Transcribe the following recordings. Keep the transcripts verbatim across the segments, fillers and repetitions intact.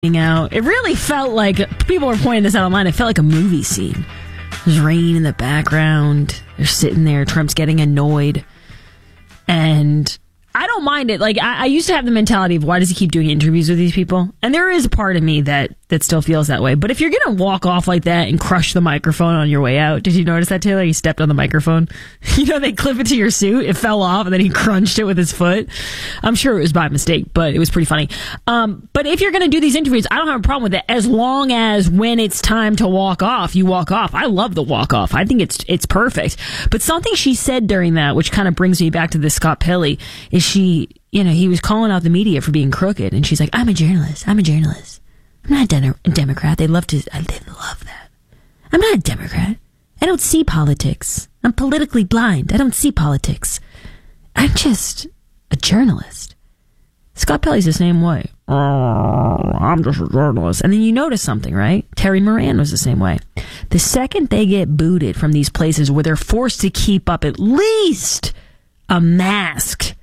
out. It really felt like, people were pointing this out online, it felt like a movie scene. There's rain in the background. They're sitting there. Trump's getting annoyed. And I don't mind it. Like, I, I used to have the mentality of, why does he keep doing interviews with these people? And there is a part of me that, that still feels that way. But if you're going to walk off like that and crush the microphone on your way out, did you notice that, Taylor? He stepped on the microphone. You know, they clip it to your suit. It fell off, and then he crunched it with his foot. I'm sure it was by mistake, but it was pretty funny. Um, but if you're going to do these interviews, I don't have a problem with it, as long as when it's time to walk off, you walk off. I love the walk off. I think it's it's perfect. But something she said during that, which kind of brings me back to this Scott Pelley, is she, you know, he was calling out the media for being crooked, and she's like, I'm a journalist. I'm a journalist. I'm not a, de- a Democrat. They love to, I they love that. I'm not a Democrat. I don't see politics. I'm politically blind. I don't see politics. I'm just a journalist. Scott Pelley's the same way. Oh, I'm just a journalist. And then you notice something, right? Terry Moran was the same way. The second they get booted from these places where they're forced to keep up at least a mask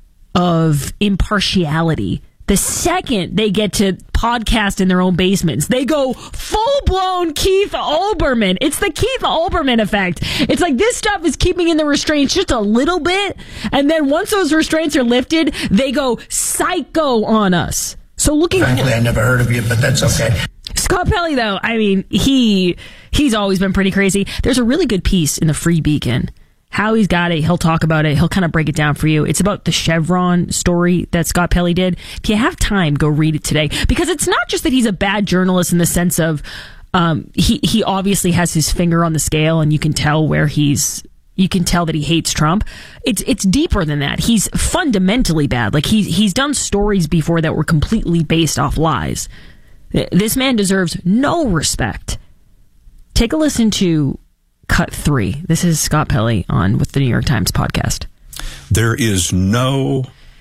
of impartiality, the second they get to podcast in their own basements, they go full-blown Keith Olbermann. It's the Keith Olbermann effect. It's like this stuff is keeping in the restraints just a little bit, and then once those restraints are lifted, they go psycho on us. So looking... Frankly, I never heard of you, but that's okay. Scott Pelley, though, I mean, he he's always been pretty crazy. There's a really good piece in the Free Beacon. Howie's got it. He'll talk about it. He'll kind of break it down for you. It's about the Chevron story that Scott Pelley did. If you have time, go read it today. Because it's not just that he's a bad journalist in the sense of um, he, he obviously has his finger on the scale, and you can tell where he's... You can tell that he hates Trump. It's it's deeper than that. He's fundamentally bad. Like, he's, he's done stories before that were completely based off lies. This man deserves no respect. Take a listen to Cut three. This is Scott Pelley on with the New York Times podcast. There is no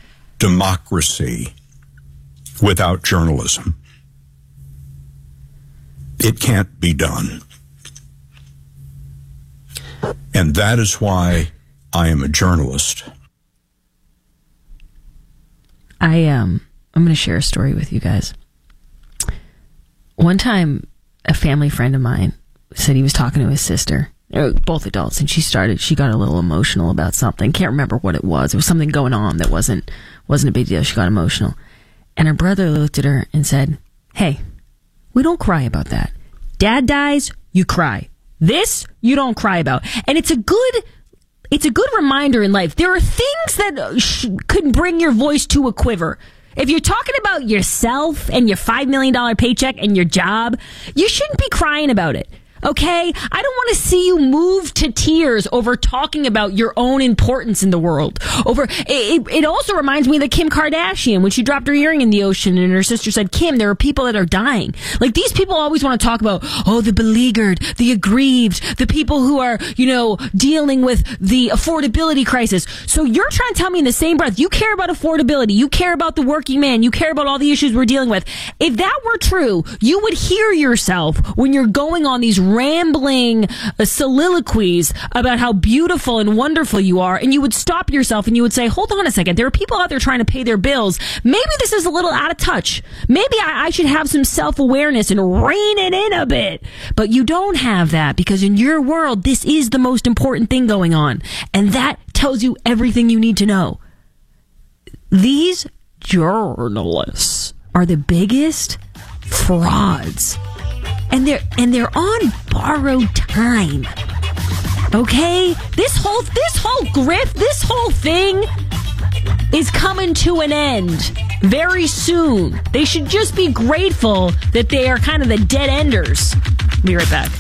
democracy without journalism. It can't be done. And that is why I am a journalist. I um I'm going to share a story with you guys. One time, a family friend of mine said he was talking to his sister. They were both adults, and she started, she got a little emotional about something. Can't remember what it was. It was something going on that wasn't, wasn't a big deal. She got emotional. And her brother looked at her and said, hey, we don't cry about that. Dad dies, you cry. This, you don't cry about. And it's a good, it's a good reminder in life. There are things that sh- could bring your voice to a quiver. If you're talking about yourself and your five million dollars paycheck and your job, you shouldn't be crying about it. Okay? I don't want to see you move to tears over talking about your own importance in the world. Over it, it also reminds me of the Kim Kardashian when she dropped her earring in the ocean and her sister said, Kim, there are people that are dying. Like, these people always want to talk about, oh, the beleaguered, the aggrieved, the people who are, you know, dealing with the affordability crisis. So you're trying to tell me in the same breath, you care about affordability, you care about the working man, you care about all the issues we're dealing with. If that were true, you would hear yourself when you're going on these rambling uh, soliloquies about how beautiful and wonderful you are, and you would stop yourself and you would say, hold on a second, there are people out there trying to pay their bills. Maybe this is a little out of touch. Maybe I, I should have some self-awareness and rein it in a bit. But you don't have that, because in your world, this is the most important thing going on. And that tells you everything you need to know. These journalists are the biggest frauds. And they're and they're on borrowed time. Okay? This whole this whole grift, this whole thing is coming to an end very soon. They should just be grateful that they are kind of the dead enders. Be right back.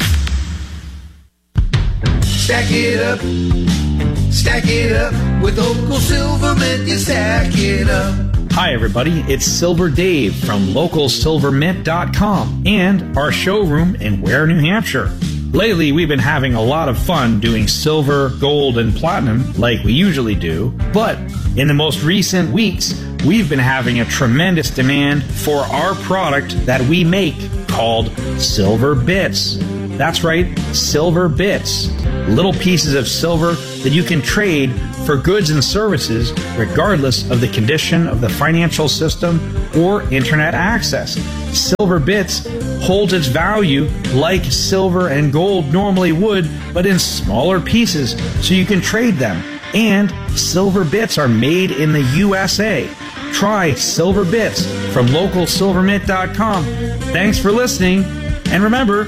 Stack it up. Stack it up. With Local Silvermint, you stack it up. Hi, everybody. It's Silver Dave from local silver mint dot com and our showroom in Ware, New Hampshire. Lately, we've been having a lot of fun doing silver, gold, and platinum like we usually do. But in the most recent weeks, we've been having a tremendous demand for our product that we make called Silver Bits. That's right, silver bits. Little pieces of silver that you can trade for goods and services regardless of the condition of the financial system or internet access. Silver Bits holds its value like silver and gold normally would, but in smaller pieces so you can trade them. And Silver Bits are made in the U S A. Try Silver Bits from local silver mint dot com. Thanks for listening, and remember,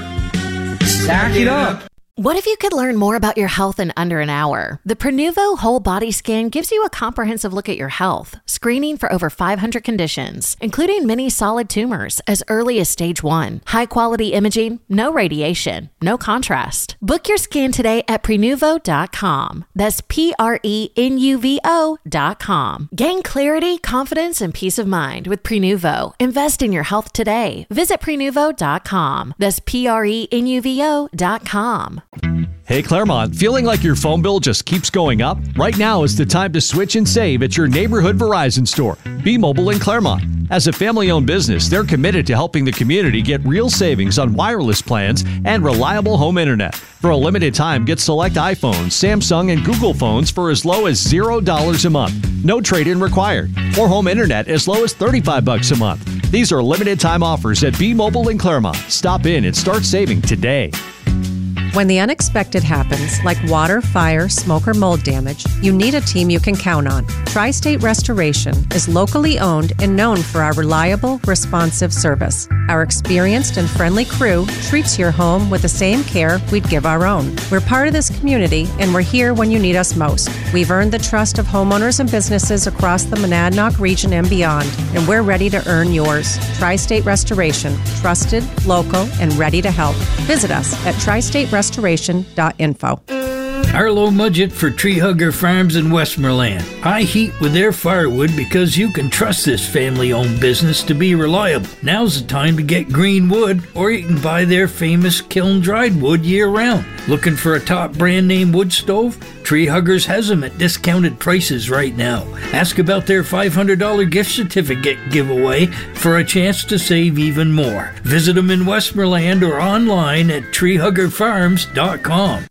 stack it up. What if you could learn more about your health in under an hour? The Prenuvo Whole Body Scan gives you a comprehensive look at your health, screening for over five hundred conditions, including many solid tumors as early as stage one. High-quality imaging, no radiation, no contrast. Book your scan today at prenuvo dot com. That's P R E N U V O dot com. Gain clarity, confidence, and peace of mind with Prenuvo. Invest in your health today. Visit prenuvo dot com. That's P R E N U V O dot com. Hey Claremont, feeling like your phone bill just keeps going up? Right now is the time to switch and save at your neighborhood Verizon store, B-Mobile in Claremont. As a family-owned business, they're committed to helping the community get real savings on wireless plans and reliable home internet. For a limited time, get select iPhones, Samsung, and Google phones for as low as zero dollars a month. No trade-in required. Or home internet as low as thirty-five bucks a month. These are limited time offers at B-Mobile in Claremont. Stop in and start saving today. When the unexpected happens, like water, fire, smoke, or mold damage, you need a team you can count on. Tri-State Restoration is locally owned and known for our reliable, responsive service. Our experienced and friendly crew treats your home with the same care we'd give our own. We're part of this community, and we're here when you need us most. We've earned the trust of homeowners and businesses across the Monadnock region and beyond, and we're ready to earn yours. Tri-State Restoration, trusted, local, and ready to help. Visit us at tri state restoration dot info. Arlo Mudgett for Tree Hugger Farms in Westmoreland. I heat with their firewood because you can trust this family-owned business to be reliable. Now's the time to get green wood, or you can buy their famous kiln-dried wood year-round. Looking for a top brand-name wood stove? Tree Huggers has them at discounted prices right now. Ask about their five hundred dollars gift certificate giveaway for a chance to save even more. Visit them in Westmoreland or online at tree hugger farms dot com.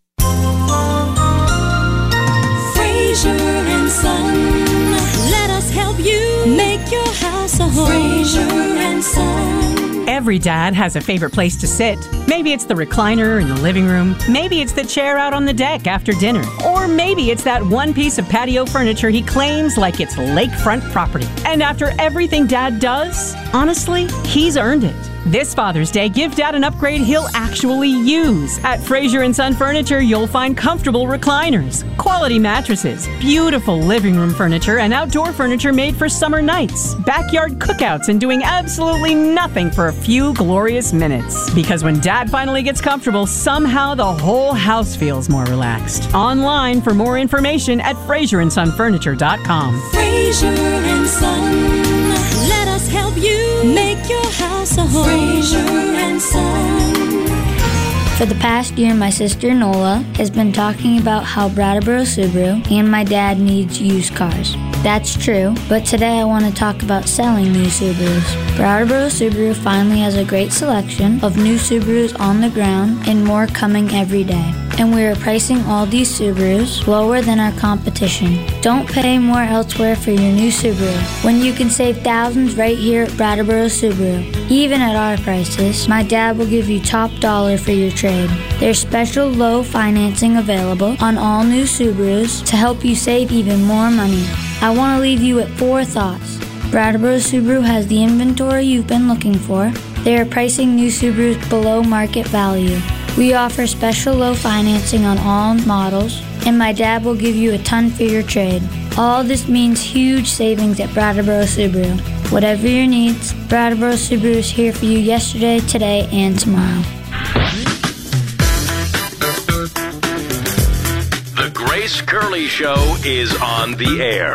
Fraser and Son, let us help you make your house a home. Fraser and Son. Every dad has a favorite place to sit. Maybe it's the recliner in the living room. Maybe it's the chair out on the deck after dinner. Or maybe it's that one piece of patio furniture he claims like it's lakefront property. And after everything Dad does, honestly, he's earned it. This Father's Day, give Dad an upgrade he'll actually use. At Fraser and Son Furniture, you'll find comfortable recliners, quality mattresses, beautiful living room furniture, and outdoor furniture made for summer nights, backyard cookouts, and doing absolutely nothing for a few glorious minutes. Because when Dad finally gets comfortable, somehow the whole house feels more relaxed. Online for more information at fraser and son furniture dot com. Fraser and Son, let us help you make your house a home. Fraser and Son. For the past year, my sister Nola has been talking about how Brattleboro Subaru and my dad needs used cars. That's true, but today I want to talk about selling new Subarus. Brattleboro Subaru finally has a great selection of new Subarus on the ground and more coming every day. And we are pricing all these Subarus lower than our competition. Don't pay more elsewhere for your new Subaru when you can save thousands right here at Brattleboro Subaru. Even at our prices, my dad will give you top dollar for your trade. There's special low financing available on all new Subarus to help you save even more money. I want to leave you with four thoughts. Brattleboro Subaru has the inventory you've been looking for. They are pricing new Subarus below market value. We offer special low financing on all models, and my dad will give you a ton for your trade. All this means huge savings at Brattleboro Subaru. Whatever your needs, Brattleboro Subaru is here for you yesterday, today, and tomorrow. The Grace Curley Show is on the air.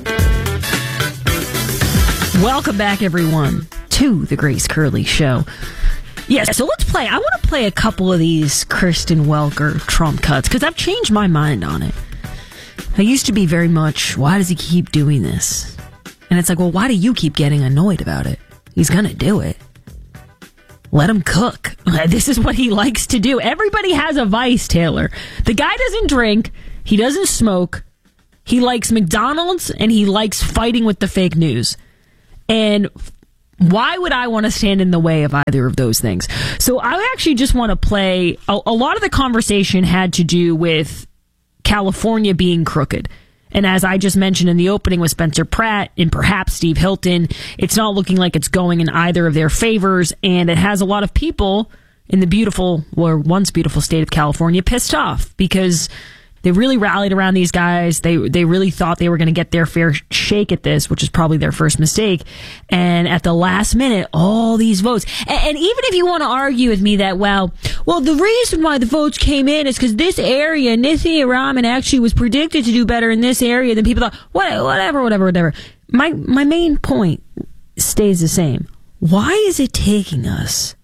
Welcome back, everyone, to the Grace Curley Show. Yeah, so let's play. I want to play a couple of these Kristen Welker Trump cuts because I've changed my mind on it. I used to be very much, why does he keep doing this? And it's like, well, why do you keep getting annoyed about it? He's going to do it. Let him cook. This is what he likes to do. Everybody has a vice, Taylor. The guy doesn't drink. He doesn't smoke. He likes McDonald's, and he likes fighting with the fake news. And why would I want to stand in the way of either of those things? So I actually just want to play. A, a lot of the conversation had to do with California being crooked. And as I just mentioned in the opening with Spencer Pratt and perhaps Steve Hilton, it's not looking like it's going in either of their favors. And it has a lot of people in the beautiful, or once beautiful state of California pissed off because they really rallied around these guys. They they really thought they were going to get their fair shake at this, which is probably their first mistake. And at the last minute, all these votes. And, and even if you want to argue with me that, well, well, the reason why the votes came in is because this area, Nithya Raman actually was predicted to do better in this area than people thought. What, whatever, whatever, whatever. My my main point stays the same. Why is it taking us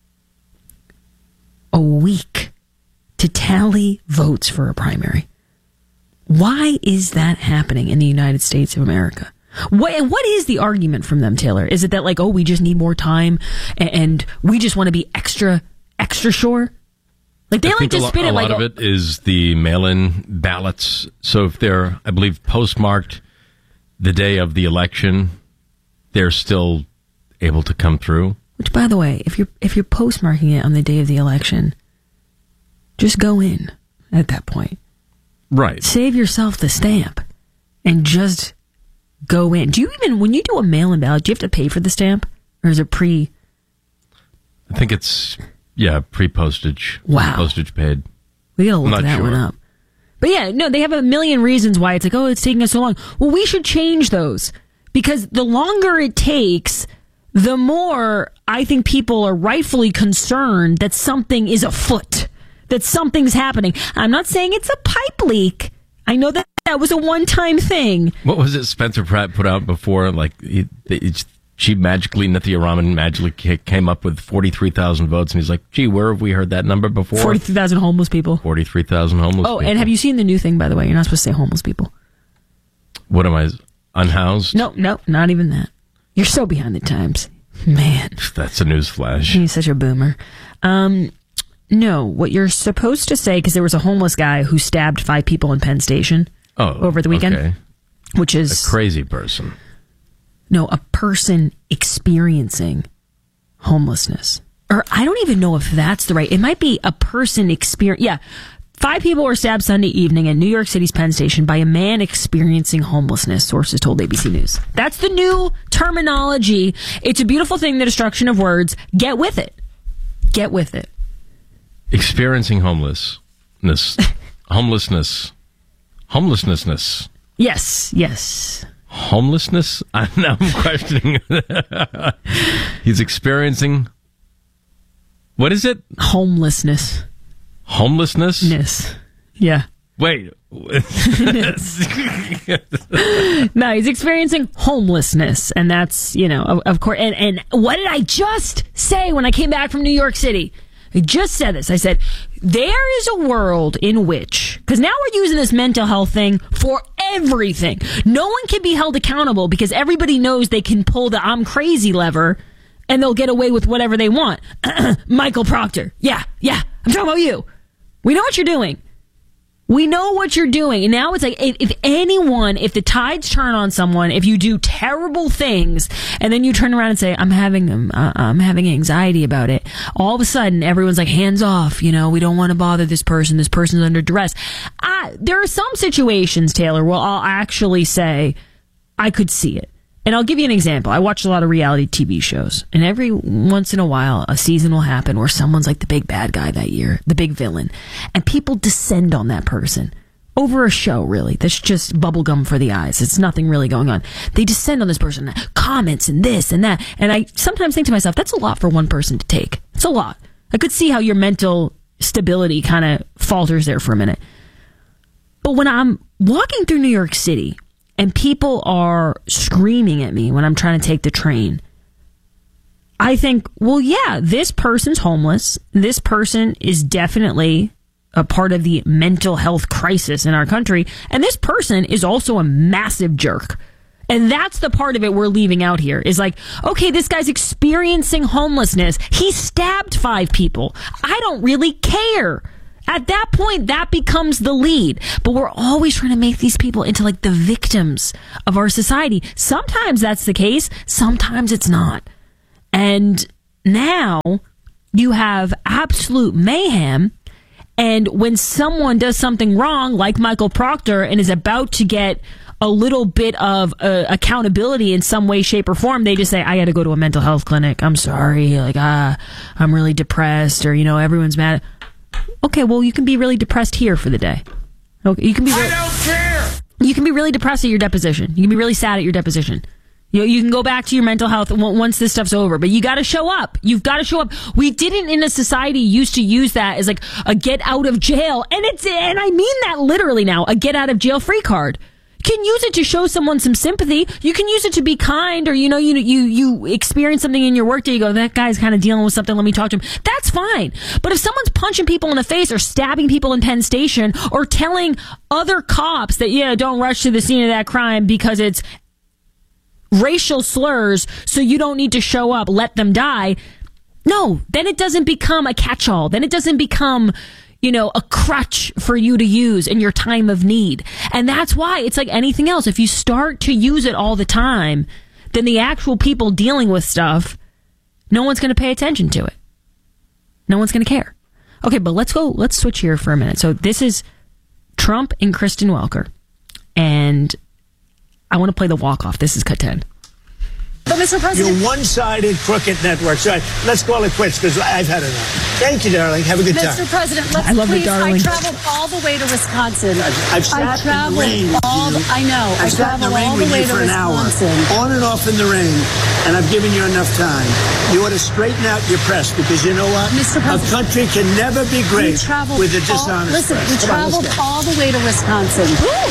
a week to tally votes for a primary? Why is that happening in the United States of America? What, and what is the argument from them, Taylor? Is it that like, oh, we just need more time and, and we just want to be extra, extra sure? Like they I like think to a, lo- spin a it like lot of it is the mail-in ballots. So if they're, I believe, postmarked the day of the election, they're still able to come through. Which, by the way, if you're if you're postmarking it on the day of the election, just go in at that point. Right. Save yourself the stamp and just go in. Do you even, when you do a mail-in ballot, do you have to pay for the stamp? Or is it pre? I think it's, yeah, pre-postage. Wow. Postage paid. We gotta look I'm not that sure. one up. But yeah, no, they have a million reasons why it's like, oh, it's taking us so long. Well, we should change those. Because the longer it takes, the more I think people are rightfully concerned that something is afoot, that something's happening. I'm not saying it's a pipe leak. I know that that was a one-time thing. What was it Spencer Pratt put out before? Like, he, it's, she magically, Nithya Raman magically came up with forty-three thousand votes, and he's like, gee, where have we heard that number before? forty-three thousand homeless people. forty-three thousand homeless oh, people. and have you seen the new thing, by the way? You're not supposed to say homeless people. What am I, unhoused? No, no, not even that. You're so behind the times. Man. That's a news flash. He's such a boomer. Um, no, what you're supposed to say, because there was a homeless guy who stabbed five people in Penn Station oh, over the weekend, okay. which is... A crazy person. No, a person experiencing homelessness. Or I don't even know if that's the right... It might be a person experience... Yeah. Five people were stabbed Sunday evening at New York City's Penn Station by a man experiencing homelessness, sources told A B C News. That's the new terminology. It's a beautiful thing, the destruction of words. Get with it. Get with it. Experiencing homelessness. homelessness. Homelessness. Yes, yes. Homelessness? I'm now questioning. He's experiencing... What is it? Homelessness. Homelessness? Yes. Yeah. Wait. No, he's experiencing homelessness. And that's, you know, of, of course. And, and what did I just say when I came back from New York City? I just said this. I said, there is a world in which, because now we're using this mental health thing for everything. No one can be held accountable because everybody knows they can pull the I'm crazy lever and they'll get away with whatever they want. Michael Proctor. Yeah, yeah. I'm talking about you. We know what you're doing. We know what you're doing. And now it's like, if, if anyone, if the tides turn on someone, if you do terrible things, and then you turn around and say, I'm having, um, uh, I'm having anxiety about it, all of a sudden, everyone's like, hands off, you know, we don't want to bother this person, this person's under duress. I, there are some situations, Taylor, where I'll actually say, I could see it. And I'll give you an example. I watch a lot of reality T V shows, and every once in a while, a season will happen where someone's like the big bad guy that year, the big villain, and people descend on that person over a show, really. That's just bubblegum for the eyes. It's nothing really going on. They descend on this person, comments and this and that, and I sometimes think to myself, that's a lot for one person to take. It's a lot. I could see how your mental stability kind of falters there for a minute. But when I'm walking through New York City, and people are screaming at me when I'm trying to take the train, I think, well, yeah, this person's homeless. This person is definitely a part of the mental health crisis in our country. And this person is also a massive jerk. And that's the part of it we're leaving out here is like, okay, this guy's experiencing homelessness. He stabbed five people. I don't really care. At that point, that becomes the lead. But we're always trying to make these people into like the victims of our society. Sometimes that's the case. Sometimes it's not. And now you have absolute mayhem. And when someone does something wrong, like Michael Proctor, and is about to get a little bit of uh, accountability in some way, shape, or form, they just say, I got to go to a mental health clinic. I'm sorry. Like, ah, I'm really depressed, or, you know, everyone's mad. Okay, well, you can be really depressed here for the day. Okay, you can be. Really, I don't care. You can be really depressed at your deposition. You can be really sad at your deposition. You know, you can go back to your mental health once this stuff's over, but you got to show up. You've got to show up. We didn't in a society used to use that as like a get out of jail, and it's and I mean that literally now, a get out of jail free card. You can use it to show someone some sympathy. You can use it to be kind, or, you know, you you you experience something in your workday. You go, that guy's kind of dealing with something. Let me talk to him. That's fine. But if someone's punching people in the face or stabbing people in Penn Station or telling other cops that, yeah, don't rush to the scene of that crime because it's racial slurs, so you don't need to show up, let them die. No, then it doesn't become a catch-all. Then it doesn't become, you know, a crutch for you to use in your time of need. And that's why it's like anything else. If you start to use it all the time, then the actual people dealing with stuff, no one's going to pay attention to it. No one's going to care. Okay, but let's go, let's switch here for a minute. So this is Trump and Kristen Welker. And I want to play the walk-off. This is cut ten. But, Mister President, your one-sided crooked network. So let's call it quits because I've had enough. Thank you, darling. Have a good Mister time. Mister President, let's I love please. it, darling. I traveled all the way to Wisconsin. I've, I've sat I traveled in the rain. all the, I know. I've I sat in the traveled rain all with the way you to for an Wisconsin. hour, on and off in the rain, and I've given you enough time. You ought to straighten out your press because you know what? Mister A President, country can never be great with a dishonest all, Listen, press. we Come on, traveled let's go. all the way to Wisconsin.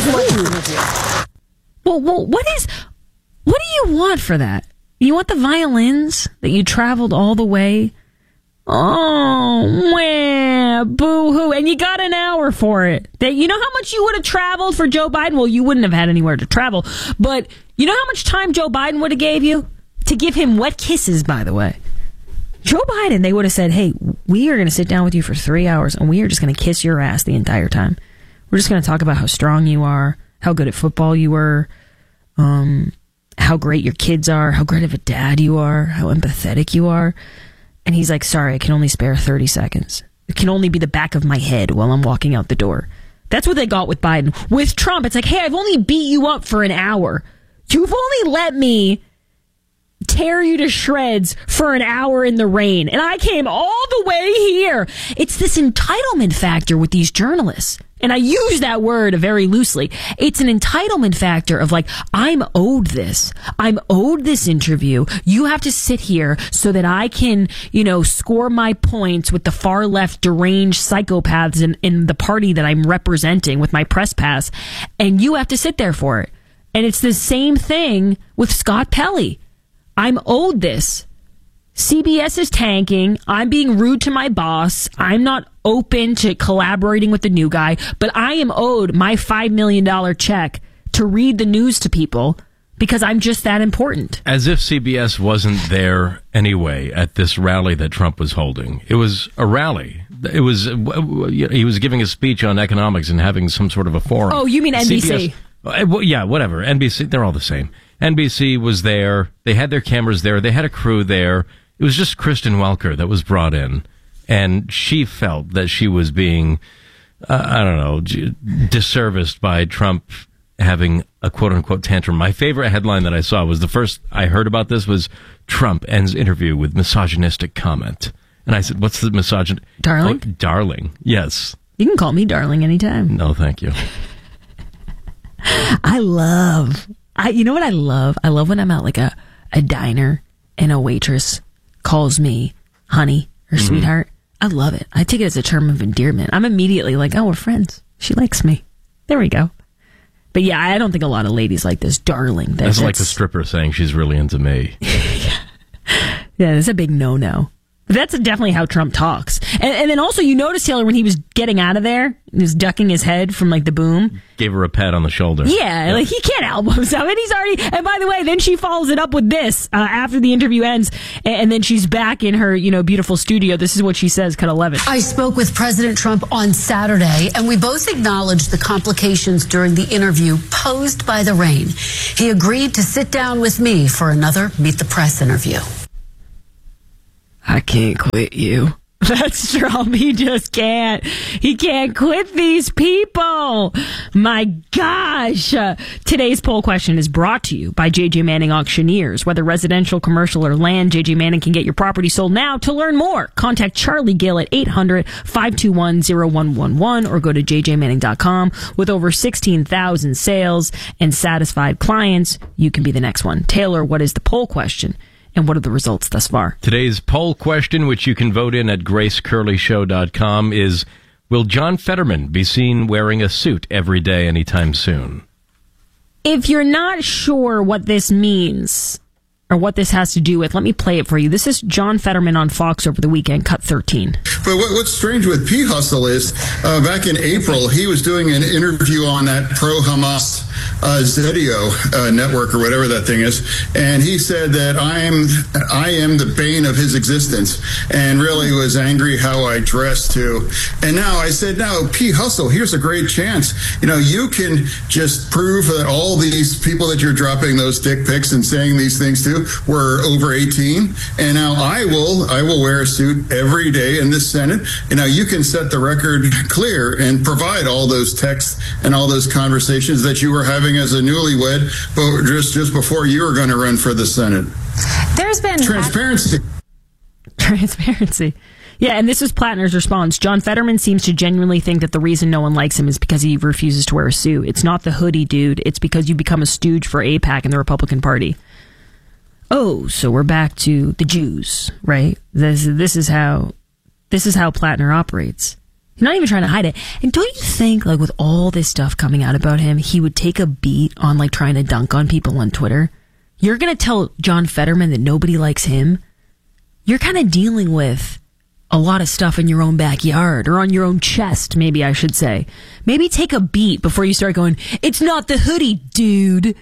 Well, well, what is, what do you want for that? You want the violins that you traveled all the way? Oh, wah, boo-hoo. And you got an hour for it. That, you know how much you would have traveled for Joe Biden? Well, you wouldn't have had anywhere to travel. But you know how much time Joe Biden would have gave you? To give him wet kisses, by the way. Joe Biden, they would have said, hey, we are going to sit down with you for three hours and we are just going to kiss your ass the entire time. We're just going to talk about how strong you are, how good at football you were, um... how great your kids are, how great of a dad you are, how empathetic you are. And he's like, sorry, I can only spare thirty seconds. It can only be the back of my head while I'm walking out the door. That's what they got with Biden. With Trump, it's like, hey, I've only beat you up for an hour. You've only let me tear you to shreds for an hour in the rain. And I came all the way here. It's this entitlement factor with these journalists. And I use that word very loosely. It's an entitlement factor of like, I'm owed this. I'm owed this interview. You have to sit here so that I can, you know, score my points with the far left deranged psychopaths in, in the party that I'm representing with my press pass. And you have to sit there for it. And it's the same thing with Scott Pelley. I'm owed this. C B S is tanking. I'm being rude to my boss. I'm not open to collaborating with the new guy, but I am owed my five million dollars check to read the news to people because I'm just that important. As if C B S wasn't there anyway at this rally that Trump was holding. It was a rally. It was, he was giving a speech on economics and having some sort of a forum. Oh, you mean N B C? C B S, well, yeah, whatever. N B C, they're all the same. N B C was there. They had their cameras there. They had a crew there. It was just Kristen Welker that was brought in, and she felt that she was being, uh, I don't know, disserviced by Trump having a quote-unquote tantrum. My favorite headline that I saw was the first I heard about this was Trump ends interview with misogynistic comment. And I said, what's the misogyn... Darling? Oh, darling, yes. You can call me darling anytime. No, thank you. I love... I, you know what I love? I love when I'm at like a, a diner and a waitress calls me honey or Mm-hmm. sweetheart. I love it. I take it as a term of endearment. I'm immediately like, oh, we're friends. She likes me. There we go. But yeah, I don't think a lot of ladies like this darling. That, That's, that's like the stripper saying she's really into me. Yeah, that's a big no-no. That's definitely how Trump talks. And, and then also, you notice, Taylor, when he was getting out of there, he was ducking his head from like the boom. Gave her a pat on the shoulder. Yeah, yeah. Like he can't help himself. And he's already, and by the way, then she follows it up with this uh, after the interview ends. And, and then she's back in her, you know, beautiful studio. This is what she says, cut eleven. I spoke with President Trump on Saturday, and we both acknowledged the complications during the interview posed by the rain. He agreed to sit down with me for another Meet the Press interview. I can't quit you. That's Trump. He just can't. He can't quit these people. My gosh. Uh, today's poll question is brought to you by J J Manning Auctioneers. Whether residential, commercial, or land, J J Manning can get your property sold now. To learn more, contact Charlie Gill at eight hundred, five two one, zero one one one or go to j j manning dot com. With over sixteen thousand sales and satisfied clients, you can be the next one. Taylor, what is the poll question? And what are the results thus far? Today's poll question, which you can vote in at grace curley show dot com, is, will John Fetterman be seen wearing a suit every day anytime soon? If you're not sure what this means or what this has to do with, let me play it for you. This is John Fetterman on Fox over the weekend, cut thirteen. But what, what's strange with P. Hustle is, uh, back in April, he was doing an interview on that pro-Hamas uh, Zedio uh, network or whatever that thing is, and he said that I am I am the bane of his existence, and really was angry how I dressed too. And now I said, now P. Hustle, here's a great chance. You know, you can just prove that all these people that you're dropping those dick pics and saying these things to were over eighteen, and now I will I will wear a suit every day in this Senate. And now you can set the record clear and provide all those texts and all those conversations that you were having as a newlywed, but just just before you were going to run for the Senate. There's been transparency. Transparency. Yeah, and this is Plattner's response. John Fetterman seems to genuinely think that the reason no one likes him is because he refuses to wear a suit. It's not the hoodie, dude. It's because you become a stooge for AIPAC and the Republican Party. Oh, so we're back to the Jews, right? This this is how this is how Plattner operates. He's not even trying to hide it. And don't you think, like, with all this stuff coming out about him, he would take a beat on, like, trying to dunk on people on Twitter? You're going to tell John Fetterman that nobody likes him? You're kind of dealing with a lot of stuff in your own backyard, or on your own chest, maybe I should say. Maybe take a beat before you start going, it's not the hoodie, dude.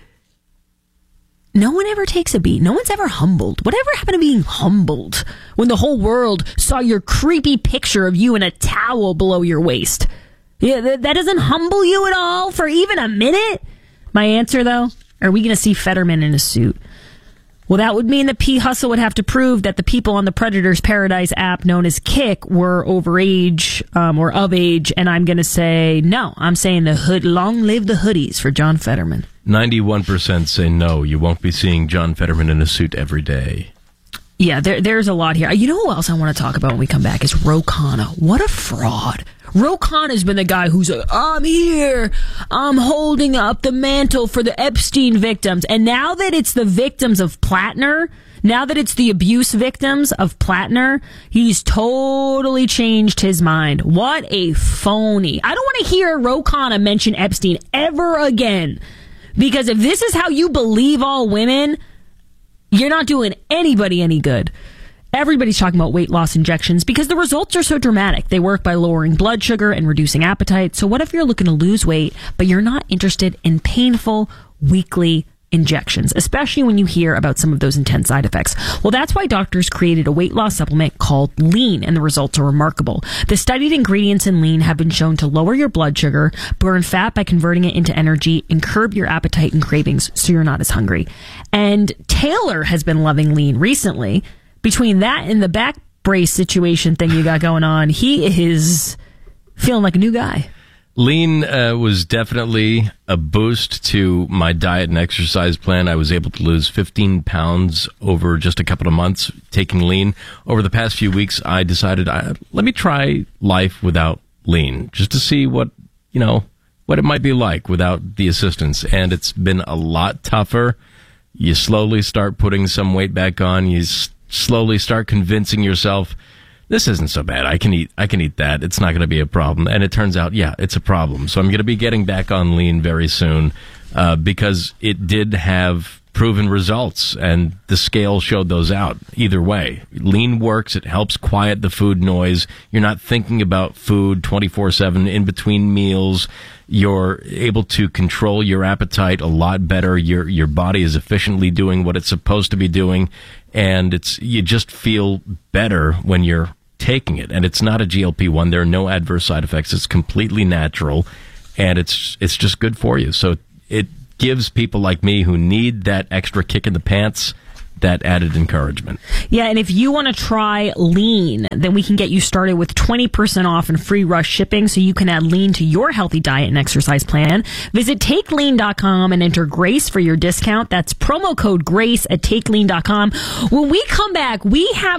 No one ever takes a beat. No one's ever humbled. Whatever happened to being humbled when the whole world saw your creepy picture of you in a towel below your waist? Yeah, that, that doesn't humble you at all for even a minute? My answer, though, are we going to see Fetterman in a suit? Well, that would mean that P. Hustle would have to prove that the people on the Predator's Paradise app known as Kick were over age um, or of age, and I'm going to say no. I'm saying the hood, long live the hoodies for John Fetterman. ninety-one percent say no, you won't be seeing John Fetterman in a suit every day. Yeah, there, there's a lot here. You know who else I want to talk about when we come back is Ro Khanna. What a fraud. Ro Khanna has been the guy who's like, I'm here. I'm holding up the mantle for the Epstein victims. And now that it's the victims of Plattner, now that it's the abuse victims of Plattner, he's totally changed his mind. What a phony. I don't want to hear Ro Khanna mention Epstein ever again. Because if this is how you believe all women, you're not doing anybody any good. Everybody's talking about weight loss injections because the results are so dramatic. They work by lowering blood sugar and reducing appetite. So what if you're looking to lose weight, but you're not interested in painful weekly injections, especially when you hear about some of those intense side effects? Well, that's why doctors created a weight loss supplement called Lean, and the results are remarkable. The studied ingredients in Lean have been shown to lower your blood sugar, burn fat by converting it into energy, and curb your appetite and cravings so you're not as hungry. And Taylor has been loving Lean recently. Between that and the back brace situation thing you got going on, he is feeling like a new guy. Lean uh, was definitely a boost to my diet and exercise plan. I was able to lose fifteen pounds over just a couple of months taking Lean. Over the past few weeks, I decided, I, let me try life without Lean, just to see what, you know, what it might be like without the assistance. And it's been a lot tougher. You slowly start putting some weight back on. You s- slowly start convincing yourself, this isn't so bad. I can eat, I can eat that. It's not going to be a problem. And it turns out, yeah, it's a problem. So I'm going to be getting back on Lean very soon, uh, because it did have proven results, and the scale showed those out either way. Lean works. It helps quiet the food noise. You're not thinking about food twenty-four seven in between meals. You're able to control your appetite a lot better. Your your body is efficiently doing what it's supposed to be doing, and it's you just feel better when you're taking it. And it's not a G L P one. There are no adverse side effects. It's completely natural, and it's it's just good for you. So it gives people like me who need that extra kick in the pants that added encouragement. Yeah, and if you want to try Lean, then we can get you started with twenty percent off and free rush shipping so you can add Lean to your healthy diet and exercise plan. Visit take lean dot com and enter GRACE for your discount. That's promo code GRACE at take lean dot com. When we come back, we have